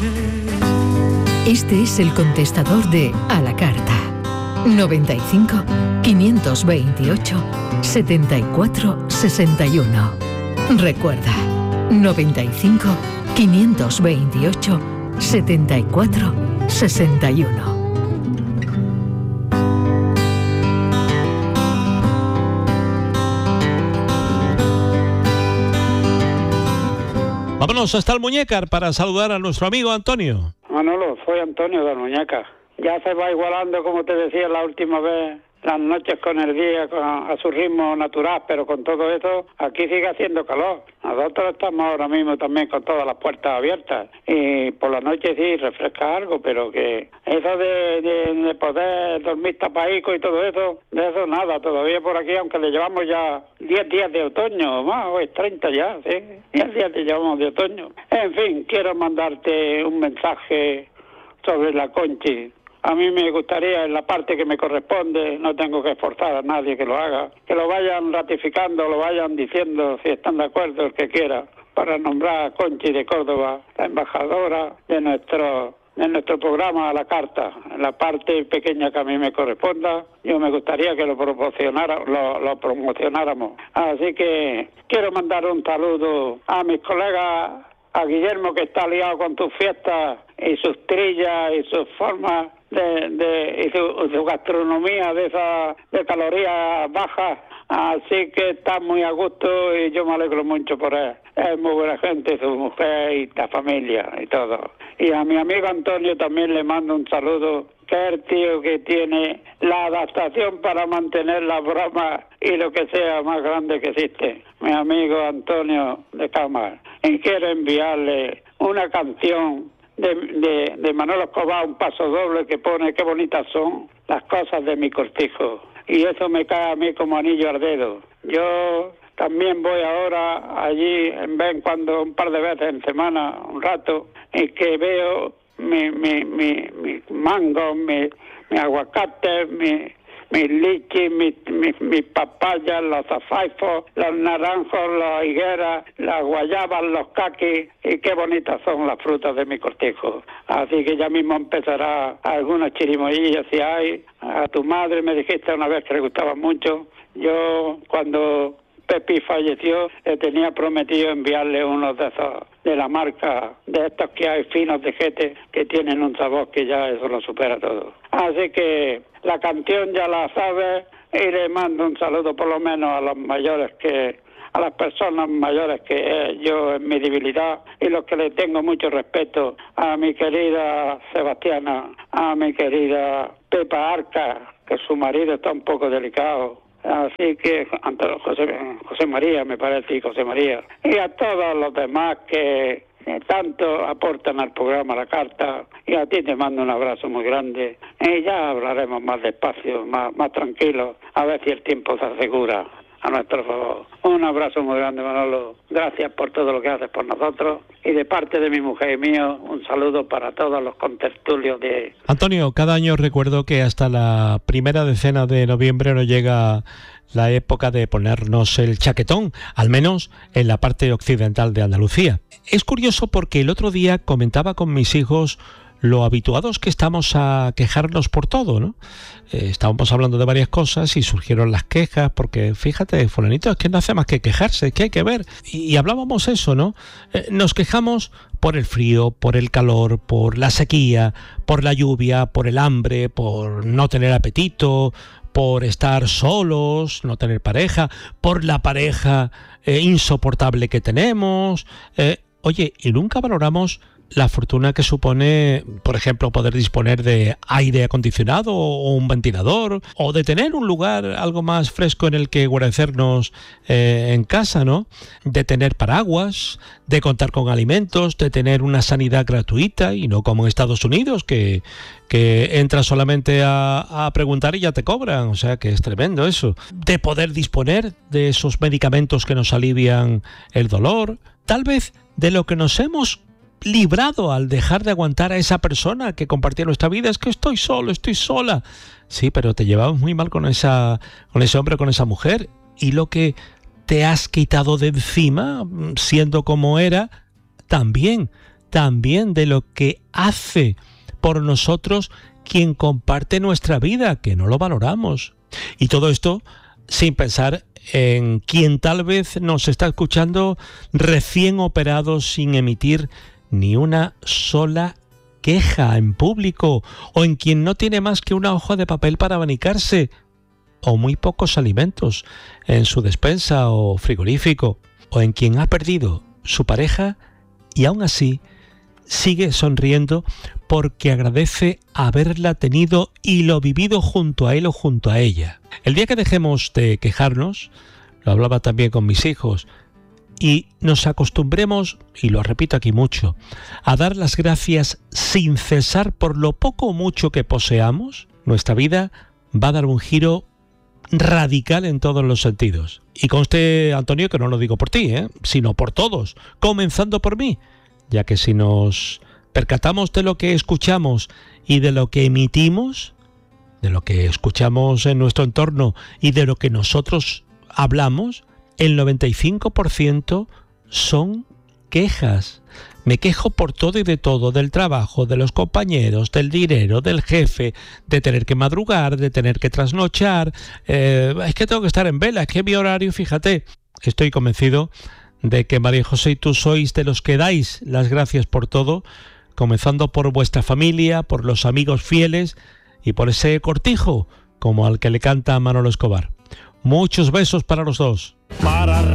Este es el contestador de A la Carta. 95 528 74 61. Recuerda, 95 528 74 61. Vámonos hasta el Muñécar para saludar a nuestro amigo Antonio. Manolo, soy Antonio de Almuñécar. Ya se va igualando, como te decía la última vez, las noches con el día a su ritmo natural, pero con todo eso, aquí sigue haciendo calor. Nosotros estamos ahora mismo también con todas las puertas abiertas y por la noche sí refresca algo, pero que eso de poder dormir tapadico y todo eso, de eso nada, todavía por aquí, aunque le llevamos ya 10 días de otoño, más, o es 30 ya, sí, 10 días le llevamos de otoño. En fin, quiero mandarte un mensaje sobre la Conchi. A mí me gustaría, en la parte que me corresponde, no tengo que esforzar a nadie que lo haga, que lo vayan ratificando, lo vayan diciendo, si están de acuerdo el que quiera, para nombrar a Conchi de Córdoba, la embajadora de nuestro programa A la Carta. En la parte pequeña que a mí me corresponda, yo me gustaría que lo promocionáramos. Así que quiero mandar un saludo a mis colegas, a Guillermo, que está liado con tus fiestas y sus trillas y sus formas y su gastronomía de calorías bajas, así que está muy a gusto y yo me alegro mucho por él. Es muy buena gente, su mujer y la familia y todo. Y a mi amigo Antonio también le mando un saludo, que es el tío que tiene la adaptación para mantener la broma y lo que sea más grande que existe. Mi amigo Antonio de Cámara. Y quiero enviarle una canción de Manolo Escobar, un paso doble que pone: qué bonitas son las cosas de mi cortijo. Y eso me cae a mí como anillo al dedo. Yo también voy ahora allí, en vez en cuando, un par de veces en semana, un rato, y que veo mi mango, mi aguacate, mis lichis, mis papayas, los azaifos, los naranjos, las higueras, las guayabas, los caquis, y qué bonitas son las frutas de mi cortijo. Así que ya mismo empezará algunos chirimoyillos si hay. A tu madre me dijiste una vez que le gustaba mucho. Yo, cuando Pepi falleció, le tenía prometido enviarle unos de esos, de la marca, de estos que hay finos de jete, que tienen un sabor que ya eso lo supera todo. Así que la canción ya la sabes, y le mando un saludo por lo menos a los mayores, a las personas mayores que yo en mi debilidad, y los que le tengo mucho respeto, a mi querida Sebastiana, a mi querida Pepa Arca, que su marido está un poco delicado. Así que José María, me parece, y José María, y a todos los demás que tanto aportan al programa La Carta, y a ti te mando un abrazo muy grande, y ya hablaremos más despacio, más tranquilo, a ver si el tiempo se asegura a nuestro favor. Un abrazo muy grande, Manolo, gracias por todo lo que haces por nosotros, y de parte de mi mujer y mío, un saludo para todos los contertulios de... Antonio, cada año recuerdo que hasta la primera decena de noviembre no llega la época de ponernos el chaquetón, al menos en la parte occidental de Andalucía. Es curioso porque el otro día comentaba con mis hijos lo habituados que estamos a quejarnos por todo, ¿no? Estábamos hablando de varias cosas y surgieron las quejas, porque fíjate, fulanito, es que no hace más que quejarse, es que hay que ver. Y hablábamos eso, ¿no? Nos quejamos por el frío, por el calor, por la sequía, por la lluvia, por el hambre, por no tener apetito, por estar solos, no tener pareja, por la pareja insoportable que tenemos. Oye, y nunca valoramos la fortuna que supone, por ejemplo, poder disponer de aire acondicionado o un ventilador, o de tener un lugar algo más fresco en el que guarecernos en casa, ¿no? De tener paraguas, de contar con alimentos, de tener una sanidad gratuita y no como en Estados Unidos, que entras solamente a preguntar y ya te cobran, o sea que es tremendo eso. De poder disponer de esos medicamentos que nos alivian el dolor, tal vez de lo que nos hemos librado al dejar de aguantar a esa persona que compartía nuestra vida. Es que estoy solo, estoy sola. Sí, pero te llevabas muy mal con ese hombre, con esa mujer, y lo que te has quitado de encima, siendo como era, también también de lo que hace por nosotros quien comparte nuestra vida, que no lo valoramos. Y todo esto sin pensar en quien tal vez nos está escuchando recién operado sin emitir ni una sola queja en público, o en quien no tiene más que una hoja de papel para abanicarse, o muy pocos alimentos en su despensa o frigorífico, o en quien ha perdido su pareja y aún así sigue sonriendo porque agradece haberla tenido y lo vivido junto a él o junto a ella. El día que dejemos de quejarnos, lo hablaba también con mis hijos, y nos acostumbremos, y lo repito aquí mucho, a dar las gracias sin cesar por lo poco o mucho que poseamos, nuestra vida va a dar un giro radical en todos los sentidos. Y conste, Antonio, que no lo digo por ti, sino por todos, comenzando por mí, ya que si nos percatamos de lo que escuchamos y de lo que emitimos, de lo que escuchamos en nuestro entorno y de lo que nosotros hablamos, el 95% son quejas. Me quejo por todo y de todo, del trabajo, de los compañeros, del dinero, del jefe, de tener que madrugar, de tener que trasnochar. Es que tengo que estar en vela, es que mi horario, fíjate. Estoy convencido de que María José y tú sois de los que dais las gracias por todo, comenzando por vuestra familia, por los amigos fieles y por ese cortijo como al que le canta Manolo Escobar. Muchos besos para los dos.